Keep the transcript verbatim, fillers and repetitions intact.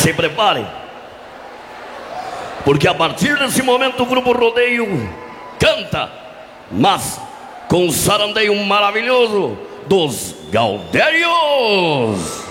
Se prepare, porque a partir desse momento o Grupo Rodeio canta, mas com um sarandeio maravilhoso dos Gaudérios.